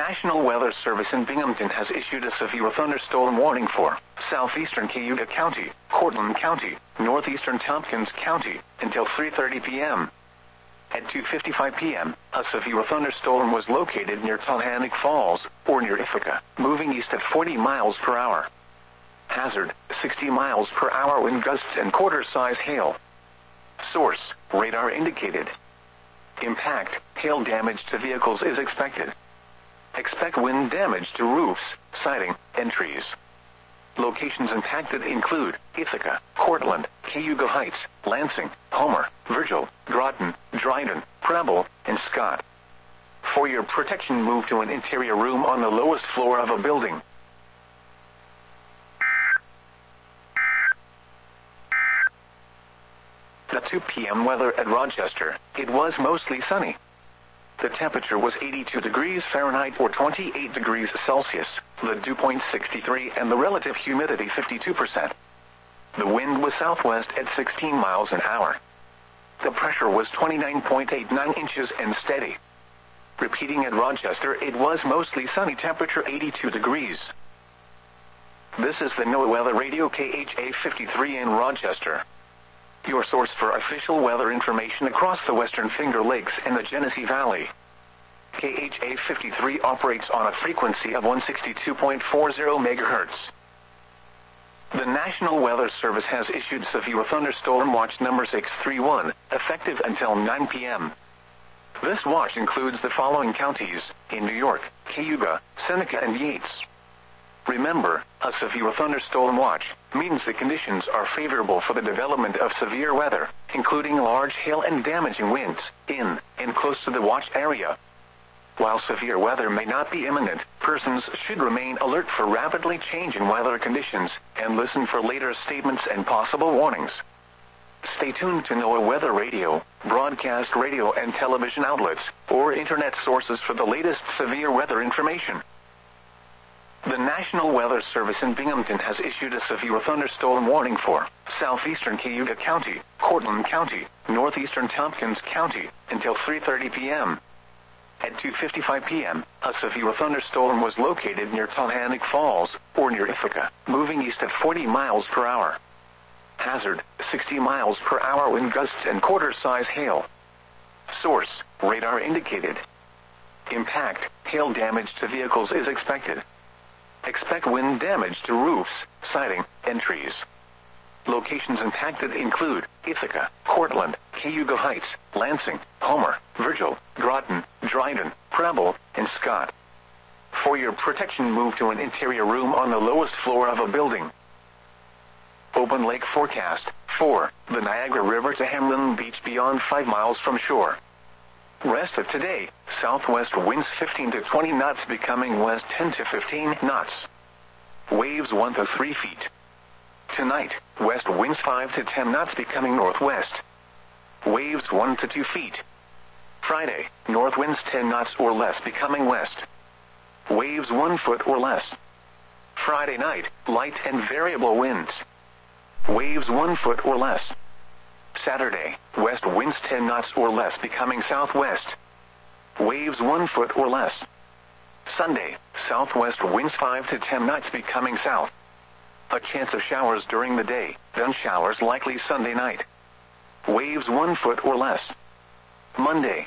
National Weather Service in Binghamton has issued a severe thunderstorm warning for southeastern Cayuga County, Cortland County, northeastern Tompkins County, until 3:30 p.m. At 2:55 p.m., a severe thunderstorm was located near Tulhannock Falls, or near Ithaca, moving east at 40 miles per hour. Hazard, 60 miles per hour wind gusts and quarter-size hail. Source, radar indicated. Impact, hail damage to vehicles is expected. Expect wind damage to roofs, siding, and trees. Locations impacted include Ithaca, Cortland, Cayuga Heights, Lansing, Homer, Virgil, Groton, Dryden, Preble, and Scott. For your protection, move to an interior room on the lowest floor of a building. The 2 p.m. weather at Rochester. It was mostly sunny. The temperature was 82 degrees Fahrenheit or 28 degrees Celsius, the dew point 63 and the relative humidity 52%. The wind was southwest at 16 miles an hour. The pressure was 29.89 inches and steady. Repeating at Rochester, it was mostly sunny, temperature 82 degrees. This is the NOAA Weather Radio KHA 53 in Rochester. Your source for official weather information across the Western Finger Lakes and the Genesee Valley. KHA 53 operates on a frequency of 162.40 MHz. The National Weather Service has issued severe thunderstorm watch number 631, effective until 9 p.m. This watch includes the following counties in New York: Cayuga, Seneca, and Yates. Remember, a severe thunderstorm watch means the conditions are favorable for the development of severe weather, including large hail and damaging winds, in and close to the watch area. While severe weather may not be imminent, persons should remain alert for rapidly changing weather conditions and listen for later statements and possible warnings. Stay tuned to NOAA Weather Radio, broadcast radio and television outlets, or internet sources for the latest severe weather information. The National Weather Service in Binghamton has issued a severe thunderstorm warning for southeastern Cayuga County, Cortland County, northeastern Tompkins County, until 3:30 p.m. At 2:55 p.m., a severe thunderstorm was located near Tulhannock Falls, or near Ithaca, moving east at 40 miles per hour. Hazard, 60 miles per hour wind gusts and quarter-size hail. Source, radar indicated. Impact, hail damage to vehicles is expected. Expect wind damage to roofs, siding, and trees. Locations impacted include Ithaca, Cortland, Cayuga Heights, Lansing, Homer, Virgil, Groton, Dryden, Preble, and Scott. For your protection, move to an interior room on the lowest floor of a building. Open lake forecast for the Niagara River to Hamlin Beach beyond 5 miles from shore. Rest of today, southwest winds 15 to 20 knots becoming west 10 to 15 knots. Waves 1 to 3 feet. Tonight, west winds 5 to 10 knots becoming northwest. Waves 1 to 2 feet. Friday, north winds 10 knots or less becoming west. Waves 1 foot or less. Friday night, light and variable winds. Waves 1 foot or less. Saturday, west winds 10 knots or less becoming southwest. Waves 1 foot or less. Sunday, southwest winds 5 to 10 knots becoming south. A chance of showers during the day, then showers likely Sunday night. Waves 1 foot or less. Monday,